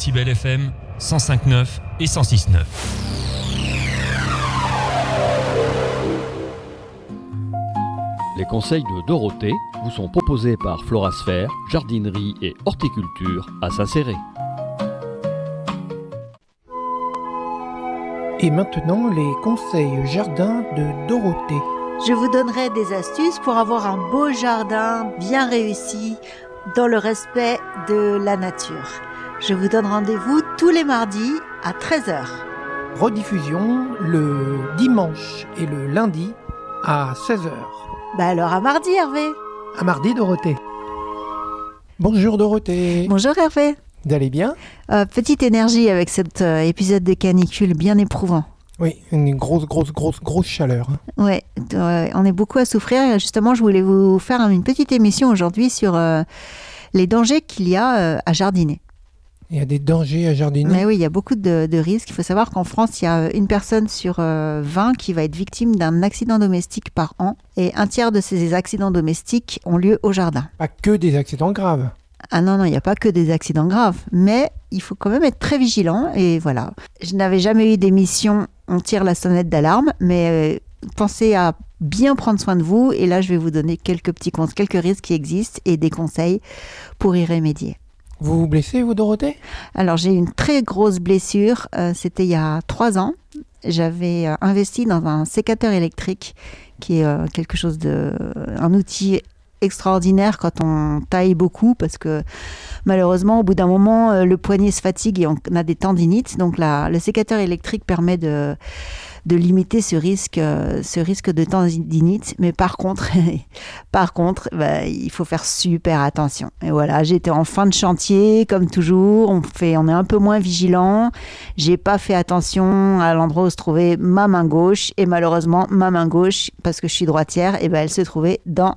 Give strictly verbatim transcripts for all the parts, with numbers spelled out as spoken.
Décibel F M, cent cinq virgule neuf et cent six virgule neuf. Les conseils de Dorothée vous sont proposés par Florasphère, jardinerie et horticulture à Saint-Céré. Et maintenant, les conseils jardin de Dorothée. Je vous donnerai des astuces pour avoir un beau jardin bien réussi dans le respect de la nature. Je vous donne rendez-vous tous les mardis à treize heures. Rediffusion le dimanche et le lundi à seize heures. Bah alors à mardi Hervé. À mardi Dorothée. Bonjour Dorothée. Bonjour Hervé. Vous allez bien ? euh, Petite énergie avec cet euh, épisode de canicule bien éprouvant. Oui, une grosse, grosse, grosse, grosse chaleur. Ouais, euh, on est beaucoup à souffrir. Justement, je voulais vous faire une petite émission aujourd'hui sur euh, les dangers qu'il y a euh, à jardiner. Il y a des dangers à jardiner. Mais oui, il y a beaucoup de, de risques. Il faut savoir qu'en France, il y a une personne sur euh, vingt qui va être victime d'un accident domestique par an. Et un tiers de ces accidents domestiques ont lieu au jardin. Pas que des accidents graves. Ah non, non, il n'y a pas que des accidents graves. Mais il faut quand même être très vigilant. Et voilà. Je n'avais jamais eu d'émission On tire la sonnette d'alarme. Mais euh, pensez à bien prendre soin de vous. Et là, je vais vous donner quelques petits conseils, quelques risques qui existent et des conseils pour y remédier. Vous vous blessez, vous, Dorothée ? Alors, j'ai eu une très grosse blessure. Euh, c'était il y a trois ans. J'avais euh, investi dans un sécateur électrique qui est euh, quelque chose de... un outil extraordinaire quand on taille beaucoup parce que malheureusement, au bout d'un moment, euh, le poignet se fatigue et on a des tendinites. Donc, la, le sécateur électrique permet de... de limiter ce risque, euh, ce risque de tendinite. Mais par contre, par contre bah, il faut faire super attention. Et voilà, j'étais en fin de chantier, comme toujours. On, fait, on est un peu moins vigilant. J'ai pas fait attention à l'endroit où se trouvait ma main gauche. Et malheureusement, ma main gauche, parce que je suis droitière, et bah, elle se trouvait dans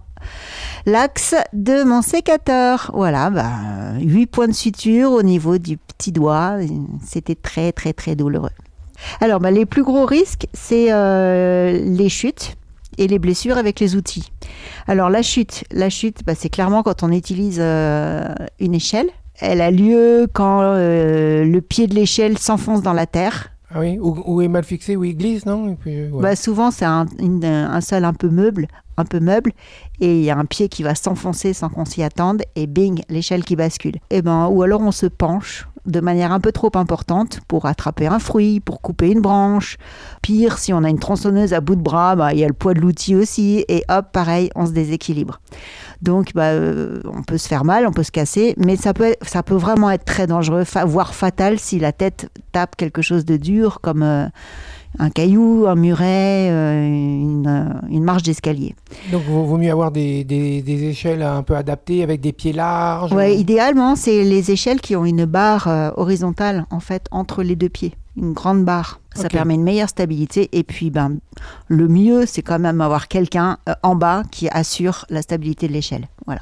l'axe de mon sécateur. Voilà, bah, huit points de suture au niveau du petit doigt. C'était très, très, très douloureux. Alors, bah, les plus gros risques, c'est euh, les chutes et les blessures avec les outils. Alors, la chute, la chute, bah, c'est clairement quand on utilise euh, une échelle. Elle a lieu quand euh, le pied de l'échelle s'enfonce dans la terre. Ah oui, ou, ou est mal fixé, ou il glisse, non ? Et puis, ouais. Bah, souvent, c'est un, une, un sol un peu meuble, un peu meuble, et il y a un pied qui va s'enfoncer sans qu'on s'y attende, et bing, l'échelle qui bascule. Et ben, ou alors on se penche de manière un peu trop importante pour attraper un fruit, pour couper une branche. Pire, si on a une tronçonneuse à bout de bras, bah, il y a le poids de l'outil aussi, et hop, pareil, on se déséquilibre. Donc, bah, euh, on peut se faire mal, on peut se casser, mais ça peut, être, ça peut vraiment être très dangereux, fa- voire fatal si la tête tape quelque chose de dur, comme euh, un caillou, un muret, euh, une, une marche d'escalier. Donc, il vaut mieux avoir des, des, des échelles un peu adaptées, avec des pieds larges. Ouais, ou... idéalement, c'est les échelles qui ont une barre euh, horizontale, en fait, entre les deux pieds. Une grande barre. Ça okay. permet une meilleure stabilité. Et puis, ben, le mieux, c'est quand même avoir quelqu'un euh, en bas qui assure la stabilité de l'échelle. Voilà.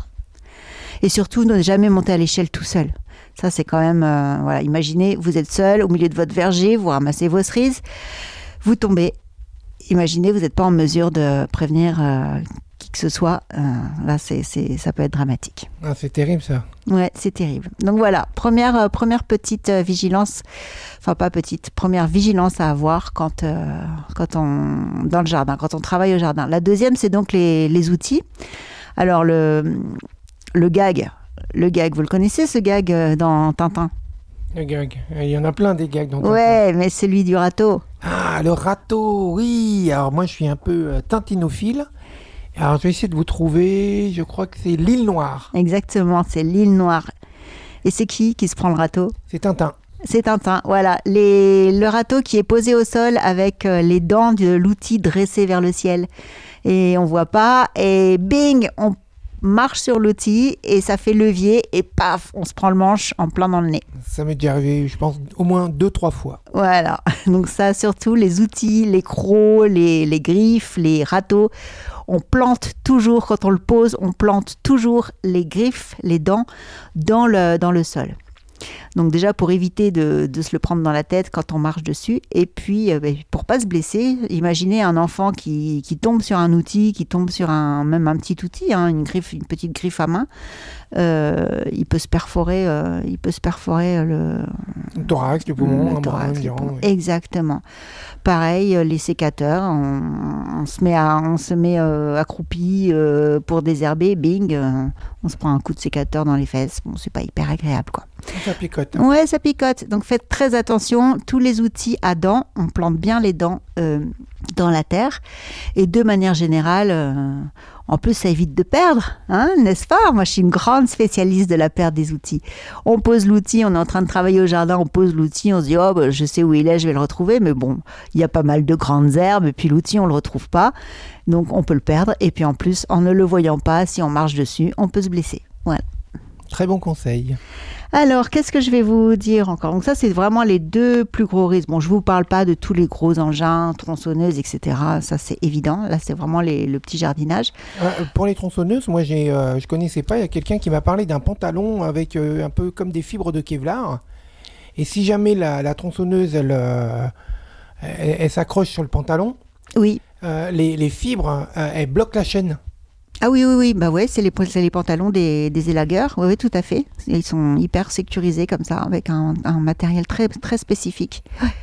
Et surtout, ne jamais monter à l'échelle tout seul. Ça, c'est quand même... Euh, voilà. Imaginez, vous êtes seul au milieu de votre verger, vous ramassez vos cerises, vous tombez. Imaginez, vous n'êtes pas en mesure de prévenir euh, qui que ce soit. Euh, là, c'est, c'est, ça peut être dramatique. Ah, c'est terrible, ça. Ouais, c'est terrible. Donc voilà, première, euh, première petite euh, vigilance, enfin pas petite, première vigilance à avoir quand, euh, quand on, dans le jardin, quand on travaille au jardin. La deuxième, c'est donc les, les outils. Alors, le, le gag, le gag, vous le connaissez, ce gag euh, dans Tintin ? Le gag, il y en a plein des gags dans Tintin. Ouais, mais celui du râteau. Ah, le râteau, oui. Alors moi, je suis un peu euh, tintinophile. Alors, je vais essayer de vous trouver, je crois que c'est l'île Noire. Exactement, c'est l'île Noire. Et c'est qui qui se prend le râteau ? C'est Tintin. C'est Tintin, voilà. Les, le râteau qui est posé au sol avec euh, les dents de l'outil dressées vers le ciel. Et on voit pas, et bing, on marche sur l'outil et ça fait levier et paf, on se prend le manche en plein dans le nez. Ça m'est déjà arrivé, je pense, au moins deux, trois fois. Voilà, donc ça surtout, les outils, les crocs, les, les griffes, les râteaux, on plante toujours, quand on le pose, on plante toujours les griffes, les dents dans le, dans le sol. Donc déjà pour éviter de, de se le prendre dans la tête quand on marche dessus. Et puis euh, ben, pour pas se blesser, imaginez un enfant qui, qui tombe sur un outil, qui tombe sur un, même un petit outil, hein, une, griffe, une petite griffe à main. Euh, il peut se perforer, euh, il peut se perforer le, le thorax, le poumon, le thorax, le poumon, oui. Exactement. Pareil, les sécateurs, on, on se met, à, on se met euh, accroupi euh, pour désherber, bing, euh, on se prend un coup de sécateur dans les fesses. Bon, c'est pas hyper agréable, quoi. Ça picote. Ouais, ça picote. Donc faites très attention. Tous les outils à dents, on plante bien les dents euh, dans la terre. Et de manière générale, euh, en plus, ça évite de perdre, hein, n'est-ce pas? Moi, je suis une grande spécialiste de la perte des outils. On pose l'outil, on est en train de travailler au jardin, on pose l'outil, on se dit, oh, bah, je sais où il est, je vais le retrouver. Mais bon, il y a pas mal de grandes herbes, et puis l'outil, on le retrouve pas. Donc, on peut le perdre. Et puis, en plus, en ne le voyant pas, si on marche dessus, on peut se blesser. Voilà. Très bon conseil. Alors, qu'est-ce que je vais vous dire encore? Donc ça, c'est vraiment les deux plus gros risques. Bon, je ne vous parle pas de tous les gros engins, tronçonneuses, et cetera. Ça, c'est évident. Là, c'est vraiment les, le petit jardinage. Euh, pour les tronçonneuses, moi, j'ai, euh, je ne connaissais pas. Il y a quelqu'un qui m'a parlé d'un pantalon avec euh, un peu comme des fibres de Kevlar. Et si jamais la, la tronçonneuse, elle, euh, elle, elle s'accroche sur le pantalon, oui. euh, les, les fibres, euh, elles bloquent la chaîne. Ah oui, oui, oui, bah ouais, c'est les, c'est les pantalons des, des élagueurs, oui, oui, tout à fait. Ils sont hyper sécurisés comme ça, avec un, un matériel très, très spécifique.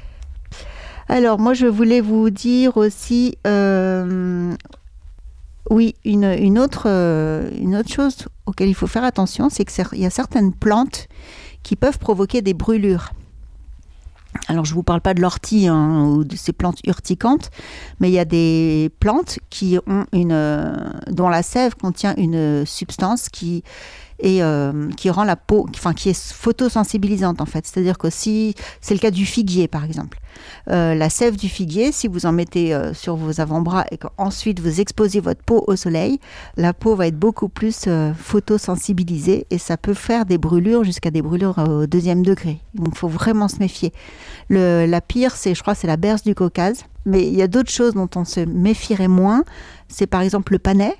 Alors, moi, je voulais vous dire aussi, euh, oui, une, une, autre, euh, une autre chose auquel il faut faire attention, c'est qu'il y a certaines plantes qui peuvent provoquer des brûlures. Alors, je ne vous parle pas de l'ortie hein, ou de ces plantes urticantes, mais il y a des plantes qui ont une, euh, dont la sève contient une substance qui, est, euh, qui rend la peau, enfin, qui est photosensibilisante en fait. C'est-à-dire que si, c'est le cas du figuier par exemple. Euh, la sève du figuier, si vous en mettez euh, sur vos avant-bras et qu'ensuite vous exposez votre peau au soleil, la peau va être beaucoup plus euh, photosensibilisée et ça peut faire des brûlures jusqu'à des brûlures au deuxième degré. Donc il faut vraiment se méfier. Le, la pire, c'est, je crois, c'est la berce du Caucase. Mais il y a d'autres choses dont on se méfierait moins. C'est par exemple le panais.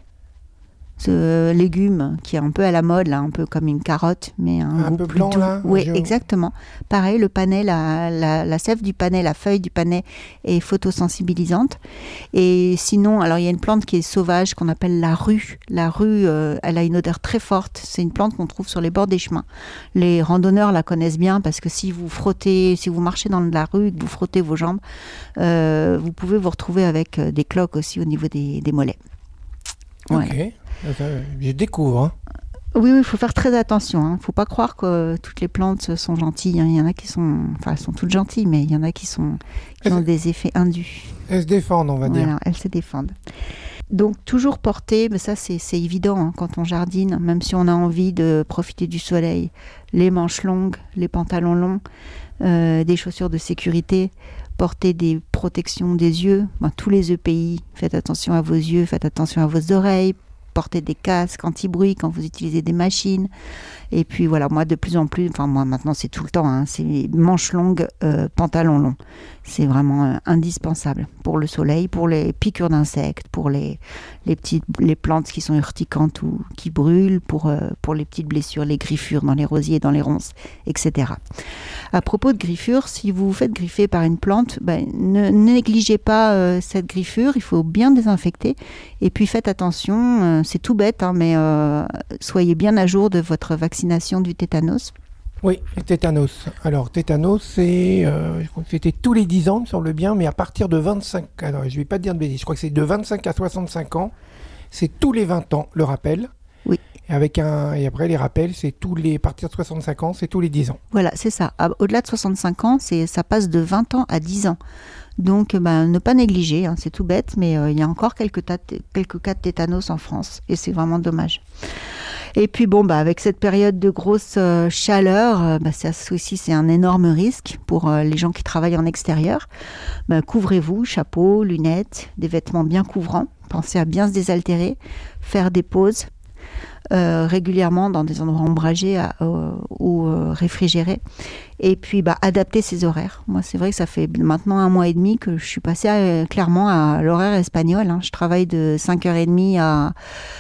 Ce légume qui est un peu à la mode, là, un peu comme une carotte, mais un, un goût peu plus blanc, doux. là. Oui, je... exactement. Pareil, le panais, la, la, la sève du panais, la feuille du panais est photosensibilisante. Et sinon, alors il y a une plante qui est sauvage qu'on appelle la rue. La rue, euh, elle a une odeur très forte. C'est une plante qu'on trouve sur les bords des chemins. Les randonneurs la connaissent bien parce que si vous frottez, si vous marchez dans la rue, que vous frottez vos jambes, euh, vous pouvez vous retrouver avec des cloques aussi au niveau des, des mollets. Voilà. Ok. Je découvre. Hein. Oui, il faut faire très attention. Il hein. ne faut pas croire que toutes les plantes sont gentilles. Hein. Il y en a qui sont... Enfin, elles sont toutes gentilles, mais il y en a qui, sont... qui elles ont des effets indus. Elles se défendent, on va voilà, dire. Elles se défendent. Donc, toujours porter, mais ça, c'est, c'est évident hein, quand on jardine, même si on a envie de profiter du soleil. Les manches longues, les pantalons longs, euh, des chaussures de sécurité, porter des protections des yeux, ben, tous les E P I. Faites attention à vos yeux, faites attention à vos oreilles. Porter des casques anti-bruit quand vous utilisez des machines. Et puis voilà, moi de plus en plus, enfin moi maintenant c'est tout le temps, hein, c'est manches longues, euh, pantalons longs. C'est vraiment euh, indispensable pour le soleil, pour les piqûres d'insectes, pour les, les petites les plantes qui sont urticantes ou qui brûlent, pour, euh, pour les petites blessures, les griffures dans les rosiers, dans les ronces, et cetera. À propos de griffures, si vous vous faites griffer par une plante, ben, ne, ne négligez pas euh, cette griffure, il faut bien désinfecter. Et puis faites attention, euh, c'est tout bête, hein, mais euh, soyez bien à jour de votre vaccination du tétanos. Oui, le tétanos. Alors, tétanos, c'est, euh, je crois que c'était tous les dix ans, il me semble bien, mais à partir de vingt-cinq, alors je ne vais pas te dire de bêtises, je crois que c'est de vingt-cinq à soixante-cinq ans, c'est tous les vingt ans le rappel. Oui. Et, avec un, et après, les rappels, c'est tous les, à partir de soixante-cinq ans, c'est tous les dix ans. Voilà, c'est ça. Au-delà de soixante-cinq ans, c'est, ça passe de vingt ans à dix ans. Donc, ben, ne pas négliger, hein, c'est tout bête, mais euh, il y a encore quelques, tas de, quelques cas de tétanos en France, et c'est vraiment dommage. Et puis, bon, bah, avec cette période de grosse euh, chaleur, euh, bah, ça aussi, c'est un énorme risque pour euh, les gens qui travaillent en extérieur. Bah, couvrez-vous, chapeau, lunettes, des vêtements bien couvrants. Pensez à bien se désaltérer, faire des pauses euh, régulièrement dans des endroits ombragés à, euh, ou euh, réfrigérés. Et puis, bah, adapter ses horaires. Moi, c'est vrai que ça fait maintenant un mois et demi que je suis passée à, clairement à l'horaire espagnol. Hein. Je travaille de cinq heures trente à...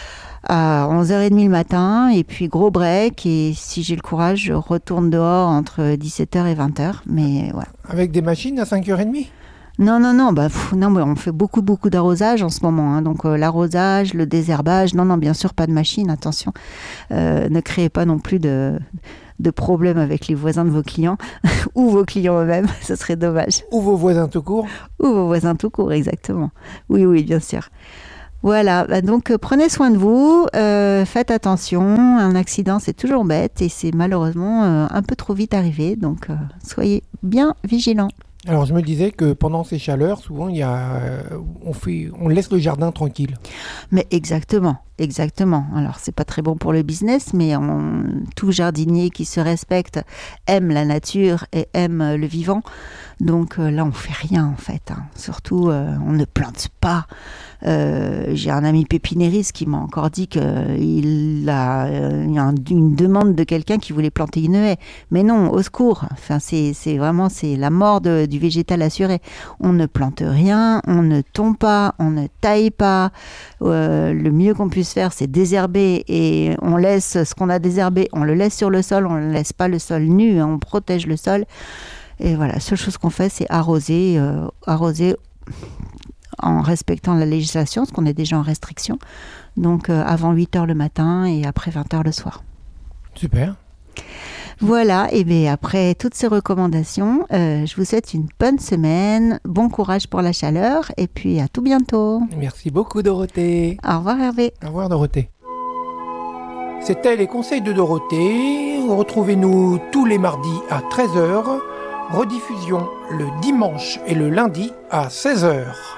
à onze heures trente le matin, et puis gros break, et si j'ai le courage, je retourne dehors entre dix-sept heures et vingt heures. Mais ouais. Avec des machines à cinq heures trente? Non, non, non, bah, pff, non, mais on fait beaucoup, beaucoup d'arrosage en ce moment. Hein, donc euh, l'arrosage, le désherbage, non, non, bien sûr, pas de machine, attention. Euh, ne créez pas non plus de, de problèmes avec les voisins de vos clients ou vos clients eux-mêmes, ce serait dommage. Ou vos voisins tout court? Ou vos voisins tout court, exactement. Oui, oui, bien sûr. Voilà, bah donc euh, prenez soin de vous, euh, faites attention, un accident c'est toujours bête et c'est malheureusement euh, un peu trop vite arrivé, donc euh, soyez bien vigilants. Alors je me disais que pendant ces chaleurs, souvent il y a, euh, on fait, on laisse le jardin tranquille. Mais exactement, exactement. Alors c'est pas très bon pour le business, mais on, tout jardinier qui se respecte aime la nature et aime le vivant. Donc euh, là on fait rien en fait. Hein. Surtout euh, on ne plante pas. Euh, j'ai un ami pépinériste qui m'a encore dit qu'il a, euh, il y a un, une demande de quelqu'un qui voulait planter une haie. Mais non, au secours. Enfin, c'est, c'est vraiment c'est la mort de, du végétal assuré. On ne plante rien, on ne tombe pas, on ne taille pas. Euh, le mieux qu'on puisse faire, c'est désherber et on laisse ce qu'on a désherbé, on le laisse sur le sol, on ne laisse pas le sol nu, hein, on protège le sol. Et voilà, la seule chose qu'on fait, c'est arroser, euh, arroser en respectant la législation, parce qu'on est déjà en restriction. Donc euh, avant huit heures le matin et après vingt heures le soir. Super. Voilà, et bien après toutes ces recommandations, euh, je vous souhaite une bonne semaine, bon courage pour la chaleur, et puis à tout bientôt. Merci beaucoup Dorothée. Au revoir Hervé. Au revoir Dorothée. C'était les conseils de Dorothée. Retrouvez-nous tous les mardis à treize heures. Rediffusion le dimanche et le lundi à seize heures.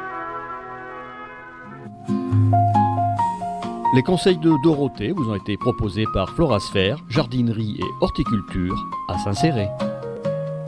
Les conseils de Dorothée vous ont été proposés par Florasphère, jardinerie et horticulture à Saint-Céré.